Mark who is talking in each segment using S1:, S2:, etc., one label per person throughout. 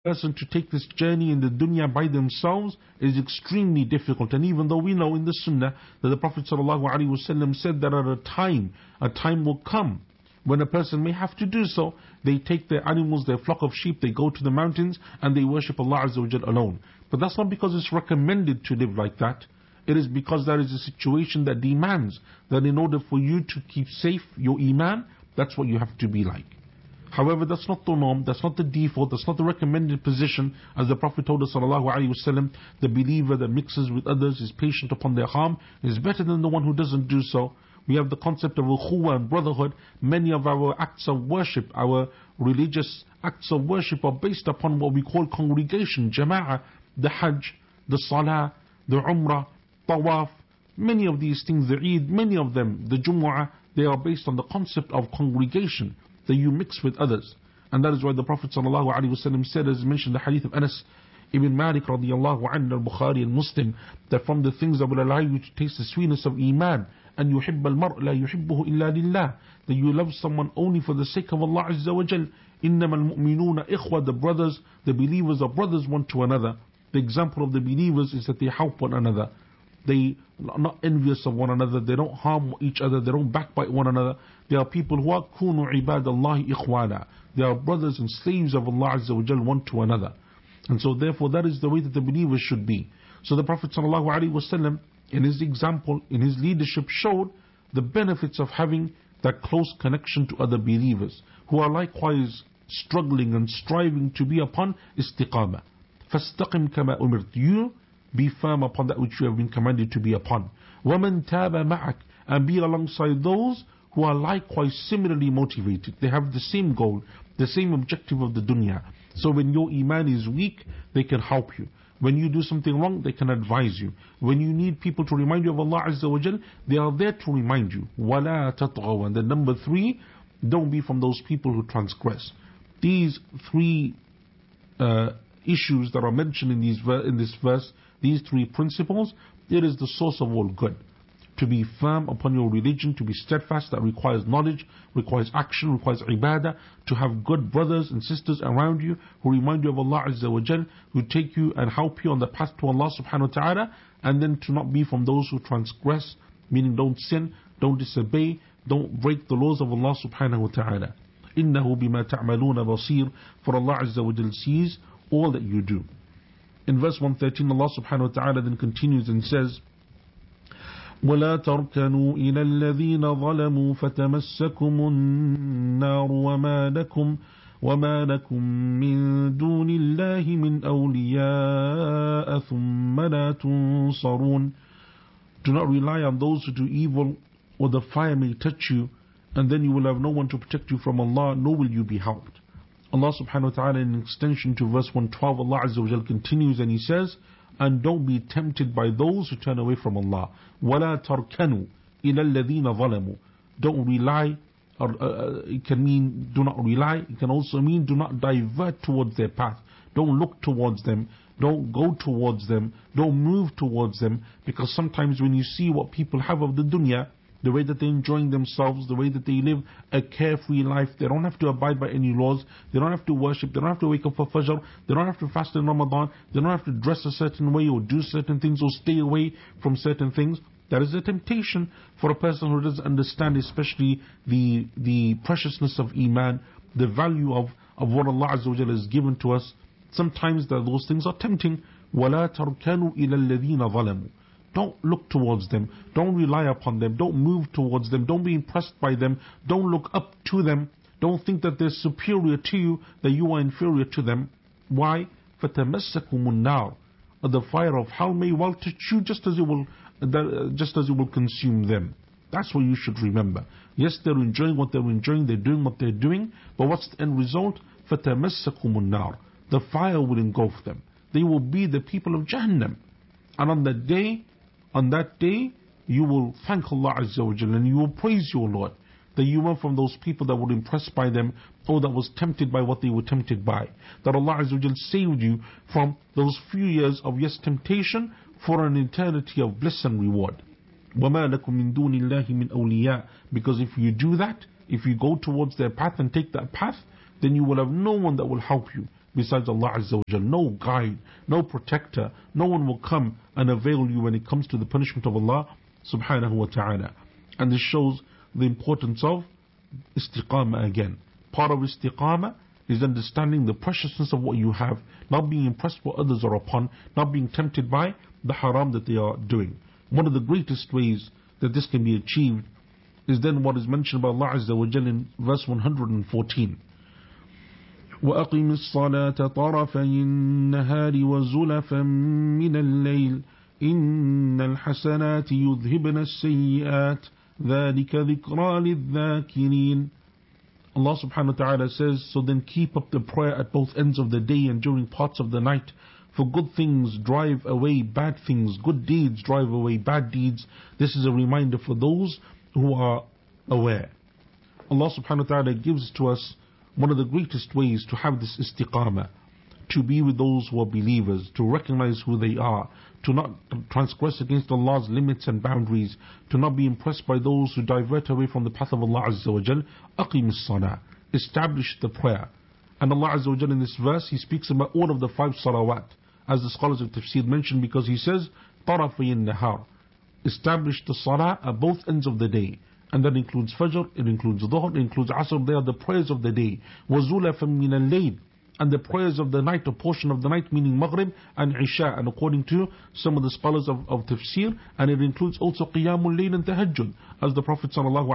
S1: person to take this journey in the dunya by themselves is extremely difficult. And even though we know in the sunnah that the Prophet ﷺ said that a time will come when a person may have to do so. They take their animals, their flock of sheep, they go to the mountains and they worship Allah Azza wa Jal alone. But that's not because it's recommended to live like that. It is because there is a situation that demands that in order for you to keep safe your iman, that's what you have to be like. However, that's not the norm, that's not the default, that's not the recommended position. As the Prophet told us, ﷺ, the believer that mixes with others, is patient upon their harm, is better than the one who doesn't do so. We have the concept of ukhuwa and brotherhood. Many of our acts of worship, our religious acts of worship, are based upon what we call congregation, jama'ah, the hajj, the salah, the umrah, tawaf. Many of these things, the Eid, many of them, the Jumu'ah, they are based on the concept of congregation, that you mix with others. And that is why the Prophet ﷺ said, as mentioned the hadith of Anas ibn Malik radiallahu anhu, al-Bukhari and Muslim, that from the things that will allow you to taste the sweetness of iman, and yuhibba al-mar' la yuhibbuhu illa lillah, that you love someone only for the sake of Allah Azza wa Jal. Innama al-mu'minuna ikhwa, the brothers, the believers are brothers one to another. The example of the believers is that they help one another. They are not envious of one another. They don't harm each other. They don't backbite one another. They are people who are kunu ibadallahi ikhwana. They are brothers and slaves of Allah Azza wa Jal one to another. And so therefore that is the way that the believers should be. So the Prophet ﷺ, in his example, in his leadership, showed the benefits of having that close connection to other believers who are likewise struggling and striving to be upon istiqamah. فَاسْتَقِمْ كَمَا أُمِرْتَ. You be firm upon that which you have been commanded to be upon. وَمَنْ تَابَ مَعَكَ. And be alongside those who are likewise similarly motivated. They have the same goal, the same objective of the dunya. So when your iman is weak, they can help you. When you do something wrong, they can advise you. When you need people to remind you of Allah Azza wa Jal, they are there to remind you. وَلَا تَطْغَوْا. And then number 3, don't be from those people who transgress. These 3 issues that are mentioned in this verse, these 3 principles, it is the source of all good. To be firm upon your religion, to be steadfast, that requires knowledge, requires action, requires ibadah. To have good brothers and sisters around you who remind you of Allah Azza wa Jal, who take you and help you on the path to Allah subhanahu wa ta'ala. And then to not be from those who transgress, meaning don't sin, don't disobey, don't break the laws of Allah subhanahu wa ta'ala. إِنَّهُ بِمَا تَعْمَلُونَ بَصِيرٌ. For Allah Azza wa Jal sees all that you do. In verse 113, Allah subhanahu wa ta'ala then continues and says, وَلَا تَرْكَنُوا إِلَى الَّذِينَ ظَلَمُوا فَتَمَسَّكُمُ النَّارُ وَمَا لَكُم مِّن دُونِ اللَّهِ مِنْ أَوْلِيَاءَ ثُمَّ لَا تُنصَرُونَ. Do not rely on those who do evil, or the fire may touch you, and then you will have no one to protect you from Allah, nor will you be helped. Allah subhanahu wa ta'ala, in extension to verse 112, Allah Azza wa Jal continues and He says, and don't be tempted by those who turn away from Allah. وَلَا تَرْكَنُوا إِلَى الَّذِينَ ظَلَمُوا. Don't rely, or it can mean do not rely. It can also mean do not divert towards their path. Don't look towards them. Don't go towards them. Don't move towards them. Because sometimes when you see what people have of the dunya, the way that they're enjoying themselves, the way that they live a carefree life, they don't have to abide by any laws, they don't have to worship, they don't have to wake up for Fajr, they don't have to fast in Ramadan, they don't have to dress a certain way or do certain things or stay away from certain things. That is a temptation for a person who doesn't understand, especially the preciousness of Iman, the value of what Allah Azza wa Jalla has given to us. Sometimes those things are tempting. وَلَا تَرْكَنُوا إِلَى الَّذِينَ ظَلَمُوا. Don't look towards them. Don't rely upon them. Don't move towards them. Don't be impressed by them. Don't look up to them. Don't think that they're superior to you, that you are inferior to them. Why? فَتَمَسَّكُمُ النَّارِ. The fire of hell may well touch you just as it will consume them. That's what you should remember. Yes, they're enjoying what they're enjoying. They're doing what they're doing. But what's the end result? فَتَمَسَّكُمُ النَّارِ. The fire will engulf them. They will be the people of Jahannam. And on that day, you will thank Allah Azza wa Jalla and you will praise your Lord that you were from those people that were impressed by them or that was tempted by what they were tempted by. That Allah Azza wa Jalla saved you from those few years of temptation for an eternity of bliss and reward. وَمَا لَكُم مِّن دُونِ اللَّهِ مِنْ أَوْلِيَاءَ. Because if you do that, if you go towards their path and take that path, then you will have no one that will help you. besides Allah Azza wa Jal. No guide, no protector, no one will come and avail you when it comes to the punishment of Allah subhanahu wa ta'ala. And this shows the importance of istiqamah again. Part of istiqamah is understanding the preciousness of what you have, not being impressed what others are upon, not being tempted by the haram that they are doing. One of the greatest ways that this can be achieved is then what is mentioned by Allah Azza wa Jal in verse 114. وَأَقِمِ الصَّلَاةَ طَرَفَيِ النَّهَارِ وَزُلَفًا مِنَ اللَّيْلِ إِنَّ الْحَسَنَاتِ يُذْهِبْنَ السَّيِّئَاتِ ذَلِكَ ذِكْرَى لِلذَّاكِرِينَ. Allah subhanahu wa ta'ala says, so then keep up the prayer at both ends of the day and during parts of the night. For good things drive away bad things, good deeds drive away bad deeds. This is a reminder for those who are aware. Allah subhanahu wa ta'ala gives to us one of the greatest ways to have this istiqamah, to be with those who are believers, to recognize who they are, to not transgress against Allah's limits and boundaries, to not be impressed by those who divert away from the path of Allah Azza wa Jal. Aqim as-salah, establish the prayer. And Allah Azza wa Jal in this verse, He speaks about all of the 5 salawat, as the scholars of tafsir mentioned, because He says, tarafayin nahar, establish the salah at both ends of the day. And that includes Fajr, it includes Dhuhr, it includes Asr. They are the prayers of the day. وَزُلَفًا مِنَ اللَّيْلِ, and the prayers of the night, a portion of the night, meaning Maghrib and Isha. And according to some of the scholars of tafsir, and it includes also Qiyamul Layl and Tahajjud, as the Prophet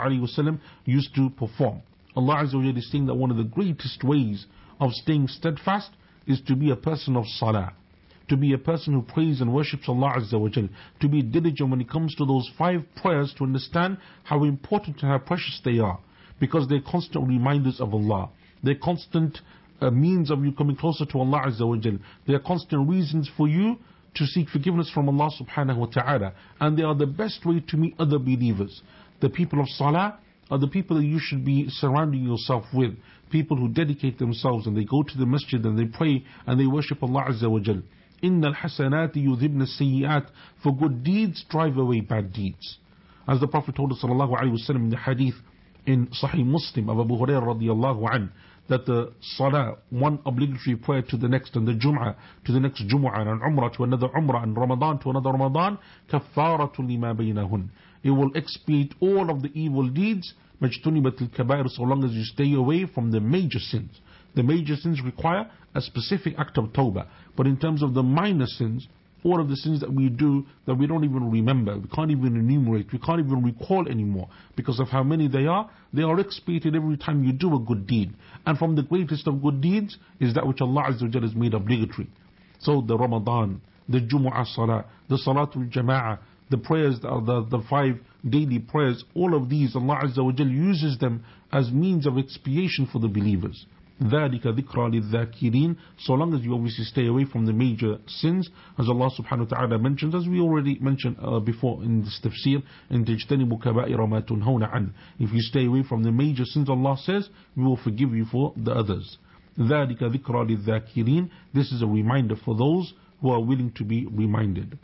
S1: ﷺ used to perform. Allah Azza wa Jalla is saying that one of the greatest ways of staying steadfast is to be a person of salah, to be a person who prays and worships Allah Azza wa Jal, to be diligent when it comes to those 5 prayers, to understand how important and how precious they are, because they're constant reminders of Allah. They're constant means of you coming closer to Allah Azza wa Jal. They're constant reasons for you to seek forgiveness from Allah subhanahu wa ta'ala. And they are the best way to meet other believers. The people of salah are the people that you should be surrounding yourself with. People who dedicate themselves and they go to the masjid and they pray and they worship Allah Azza wa Jal. إِنَّ الْحَسَنَاتِ يُذْهِبْنَ السَّيِّئَاتِ, for good deeds drive away bad deeds. As the Prophet told us sallallahu alayhi wa sallam in the hadith in Sahih Muslim of Abu Hurairah radiyallahu anhu, that the salah, one obligatory prayer to the next, and the Jum'ah to the next Jum'ah, and Umrah to another Umrah, and Ramadan to another Ramadan, كَفَّارَةٌ لِمَا بَيْنَهُنْ, it will expiate all of the evil deeds, مَجْتُنِبَتِ الْكَبَائِرُ, so long as you stay away from the major sins. The major sins require a specific act of tawbah. But in terms of the minor sins, all of the sins that we do that we don't even remember, we can't even enumerate, we can't even recall anymore because of how many they are expiated every time you do a good deed. And from the greatest of good deeds is that which Allah Azza wa Jalla has made obligatory. So the Ramadan, the Jumu'ah Salah, the Salatul Jama'ah, the prayers, the 5 daily prayers, all of these Allah Azza wa Jalla uses them as means of expiation for the believers. ذَلِكَ ذِكْرَى لِلذَّاكِرِينَ, so long as you obviously stay away from the major sins, as Allah subhanahu wa ta'ala mentions, as we already mentioned before in this tafsir, in تَجْتَنِبُ كَبَائِرَ مَا تُنْهَوْنَ عَنْ, if you stay away from the major sins, Allah says, we will forgive you for the others. ذَلِكَ ذِكْرَى لِلذَّاكِرِينَ, this is a reminder for those who are willing to be reminded.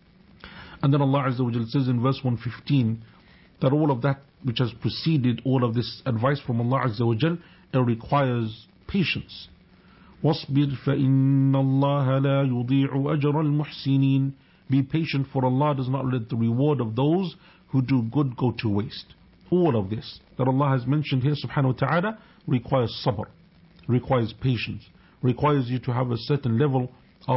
S1: And then Allah Azza wa Jalla says in verse 115, that all of that which has preceded all of this advice from Allah Azza wa Jalla, it requires patience. وَاصْبِرْ فَإِنَّ اللَّهَ لَا يُضِيعُ أَجْرَ الْمُحْسِنِينَ, be patient, for Allah does not let the reward of those who do good go to waste. All of this that Allah has mentioned here subhanahu wa ta'ala requires sabr, requires patience, requires you to have a certain level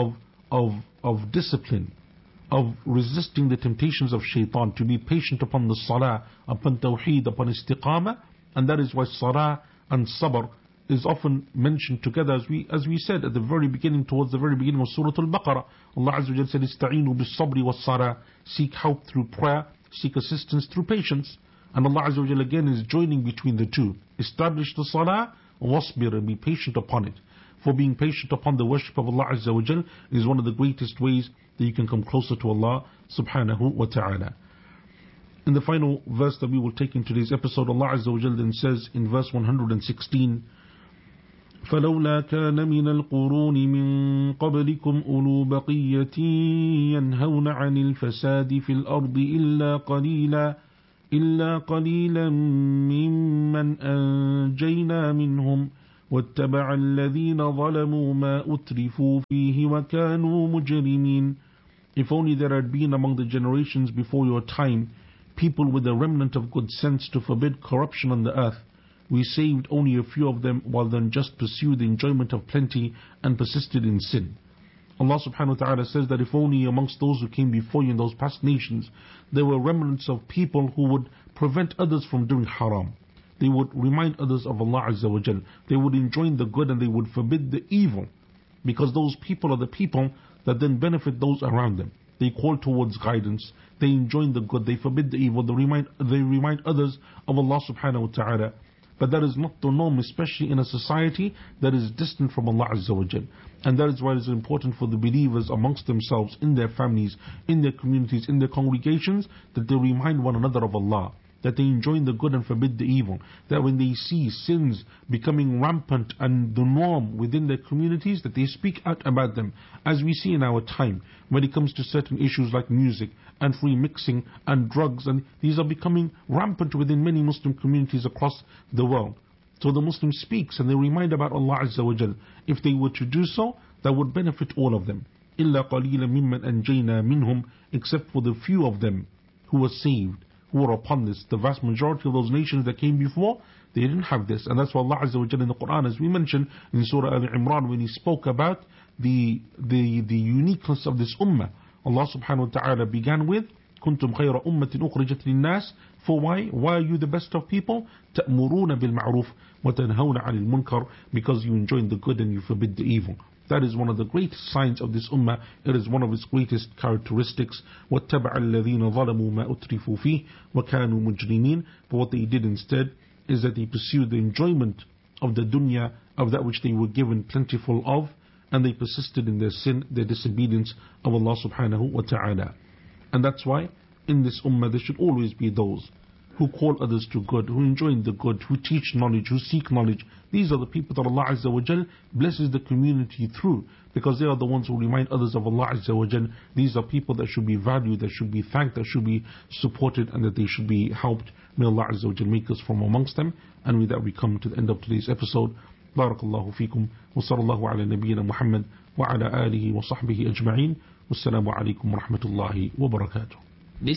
S1: of discipline, of resisting the temptations of shaitan, to be patient upon the salah, upon tawheed, upon istiqamah. And that is why salah and sabr is often mentioned together, as we said at the very beginning, towards the very beginning of Surah Al-Baqarah. Allah Azza wa Jalla said, "Ista'inu bis-sabri was-salah," seek help through prayer, seek assistance through patience. And Allah Azza wa Jalla again is joining between the two. Establish the salah, wasbir, and be patient upon it. For being patient upon the worship of Allah Azza wa Jalla is one of the greatest ways that you can come closer to Allah subhanahu wa ta'ala. In the final verse that we will take in today's episode, Allah Azza wa Jalla then says in verse 116, فَلَوْلَا كَانَ مِنَ الْقُرُونِ مِنْ قَبْلِكُمْ أُولُو بَقِيَّةٍ يَنْهَوْنَ عَنِ الْفَسَادِ فِي الْأَرْضِ إِلَّا قَلِيلًا مِمَّنْ أَنْجَيْنَا مِنْهُمْ واتبع الذين ظلموا ما أترفوا فيه وكانوا مجرمين. If only there had been among the generations before your time people with a remnant of good sense to forbid corruption on the earth. We saved only a few of them while the unjust pursued the enjoyment of plenty and persisted in sin. Allah subhanahu wa ta'ala says that if only amongst those who came before you in those past nations there were remnants of people who would prevent others from doing haram. They would remind others of Allah Azza wa Jal. They would enjoin the good and they would forbid the evil. Because those people are the people that then benefit those around them. They call towards guidance. They enjoin the good. They forbid the evil. They remind others of Allah subhanahu wa ta'ala. But that is not the norm, especially in a society that is distant from Allah Azza wa Jal. And that is why it is important for the believers amongst themselves, in their families, in their communities, in their congregations, that they remind one another of Allah. That they enjoin the good and forbid the evil. That when they see sins becoming rampant and the norm within their communities, that they speak out about them. As we see in our time, when it comes to certain issues like music and free mixing and drugs, and these are becoming rampant within many Muslim communities across the world. So the Muslim speaks and they remind about Allah Azza wa Jal. If they were to do so, that would benefit all of them. إِلَّا قَلِيلًا مِمَّنْ أَنْجَيْنَا مِنْهُمْ, except for the few of them who were saved, who were upon this. The vast majority of those nations that came before, they didn't have this. And that's why Allah Azza wa Jalla in the Quran, as we mentioned in Surah Al-Imran, when He spoke about the uniqueness of this ummah, Allah subhanahu wa ta'ala began with كنتم خير أمة أخرجت للناس. For why? Why are you the best of people? تأمرون بالمعروف وتنهون عن المنكر. Because you enjoin the good and you forbid the evil. That is one of the greatest signs of this ummah. It is one of its greatest characteristics. وَاتَّبَعَ الَّذِينَ ظَلَمُوا مَا أُتْرِفُوا فِيهِ وَكَانُوا مُجْرِمِينَ. But what they did instead is that they pursued the enjoyment of the dunya, of that which they were given plentiful of, and they persisted in their sin, their disobedience of Allah subhanahu wa ta'ala. And that's why in this ummah there should always be those who call others to good, who enjoin the good, who teach knowledge, who seek knowledge. These are the people that Allah Azza wa Jal blesses the community through, because they are the ones who remind others of Allah Azza wa Jal. These are people that should be valued, that should be thanked, that should be supported, and that they should be helped. May Allah Azza wa Jal make us from amongst them. And with that we come to the end of today's episode. Barakallahu feekum, wa sallallahu ala nabiyyina Muhammad wa ala alihi wa sahbihi ajma'in. Wassalamu alaikum wa rahmatullahi wa barakatuh.